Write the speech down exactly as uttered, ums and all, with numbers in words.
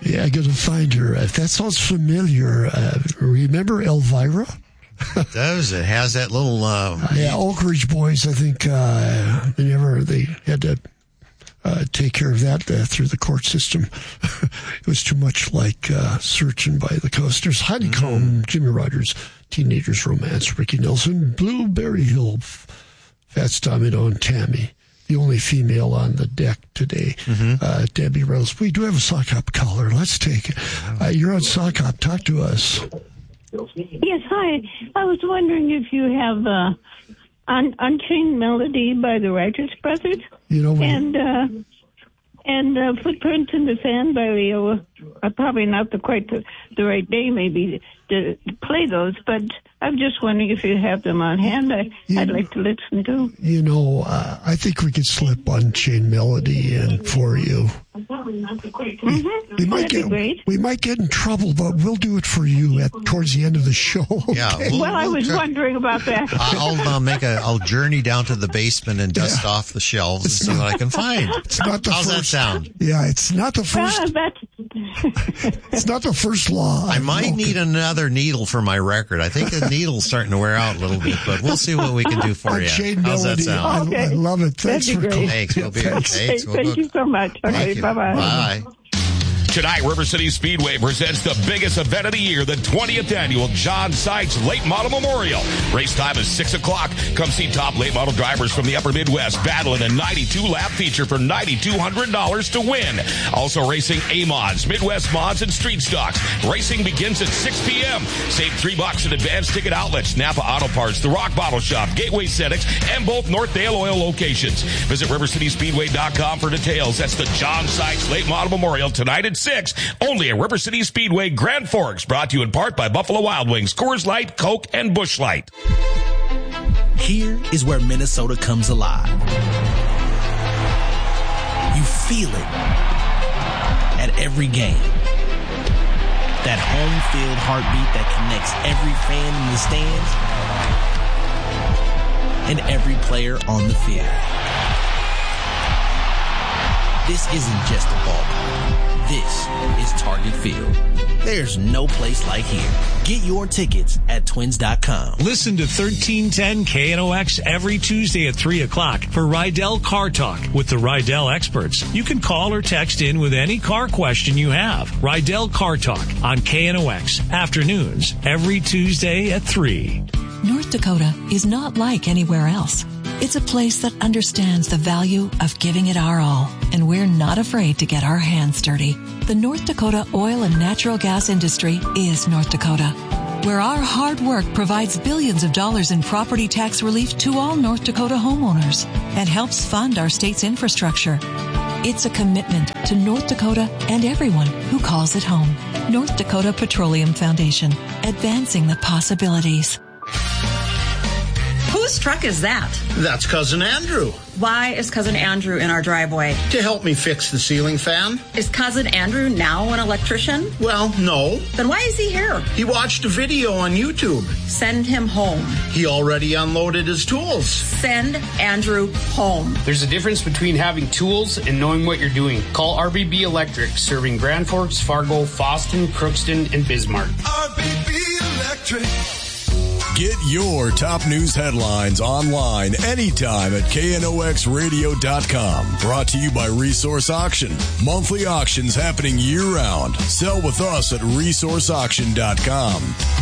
Yeah, I got to find her. If that sounds familiar, uh, remember Elvira? It does. It has that little... Uh, uh, yeah, Oak Ridge Boys, I think uh, they never, they had to uh, take care of that uh, through the court system. It was too much like uh, Searching by the Coast. There's Honeycomb, mm-hmm. Jimmy Rogers, Teenagers Romance, Ricky Nelson, Blueberry Hill, Fats Domino, and Tammy. The only female on the deck today, mm-hmm. uh, Debbie Rose. We do have a sock hop caller. Let's take it. Uh, you're on sock hop. Talk to us. Yes, hi. I was wondering if you have uh, Un- Unchained Melody by the Righteous Brothers, you know, and uh, and uh, Footprints in the Sand by Leo. Uh, probably not the quite the, the right day, maybe to play those, but I'm just wondering if you have them on hand. I, you, I'd like to listen to. You know, uh, I think we could slip Unchained Melody in for you. Mm-hmm. We might get great. we might get in trouble, but we'll do it for you at towards the end of the show. Okay? Yeah. We'll, well, I we'll was try. wondering about that. I'll uh, make a. I'll journey down to the basement and dust yeah. off the shelves it's and not, see what I can find. It's not the How's first, that sound? Yeah, it's not the first. Well, that's... It's not the first law. I might okay. need another needle for my record. I think the needle's starting to wear out a little bit, but we'll see what we can do for you. Unchained How's Melody. that sound? Okay. I, I love it. Thanks That'd for be calling. Thanks. We'll be Thanks. okay. Thanks. We'll Thank go. you so much. Okay, Thank you. bye-bye. Bye. Tonight, River City Speedway presents the biggest event of the year, the twentieth annual John Sykes Late Model Memorial. Race time is six o'clock. Come see top late model drivers from the upper Midwest battle in a ninety-two lap feature for nine thousand two hundred dollars to win. Also racing A-Mods, Midwest Mods, and Street Stocks. Racing begins at six p.m. Save three bucks at advanced ticket outlets, Napa Auto Parts, The Rock Bottle Shop, Gateway Cenex, and both Northdale Oil locations. Visit river city speedway dot com for details. That's the John Sykes Late Model Memorial tonight at six, only at River City Speedway, Grand Forks, brought to you in part by Buffalo Wild Wings, Coors Light, Coke, and Busch Light. Here is where Minnesota comes alive. You feel it at every game. That home field heartbeat that connects every fan in the stands and every player on the field. This isn't just a ballpark. This is Target Field. There's no place like here. Get your tickets at twins dot com. Listen to thirteen ten K N O X every Tuesday at three o'clock for Rydell Car Talk with the Rydell experts. You can call or text in with any car question you have. Rydell Car Talk on K N O X afternoons every Tuesday at three. North Dakota is not like anywhere else. It's a place that understands the value of giving it our all, and we're not afraid to get our hands dirty. The North Dakota oil and natural gas industry is North Dakota, where our hard work provides billions of dollars in property tax relief to all North Dakota homeowners and helps fund our state's infrastructure. It's a commitment to North Dakota and everyone who calls it home. North Dakota Petroleum Foundation, advancing the possibilities. Whose truck is that? That's Cousin Andrew. Why is Cousin Andrew in our driveway? To help me fix the ceiling fan. Is Cousin Andrew now an electrician? Well, no. Then why is he here? He watched a video on YouTube. Send him home. He already unloaded his tools. Send Andrew home. There's a difference between having tools and knowing what you're doing. Call R B B Electric, serving Grand Forks, Fargo, Fosston, Crookston, and Bismarck. R B B Electric. Get your top news headlines online anytime at K N O X radio dot com. Brought to you by Resource Auction. Monthly auctions happening year-round. Sell with us at resource auction dot com.